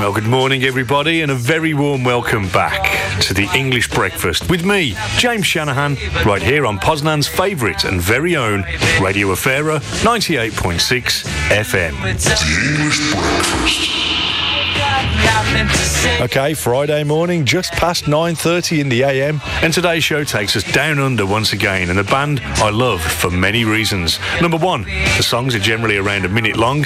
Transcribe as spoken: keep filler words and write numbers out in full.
Well, good morning, everybody, and a very warm welcome back to the English Breakfast with me, James Shanahan, right here on Poznan's favourite and very own Radio Afera ninety-eight point six F M. The English Breakfast. Okay, Friday morning, just past nine thirty in the A M, and today's show takes us down under once again, and a band I love for many reasons. Number one, the songs are generally around a minute long,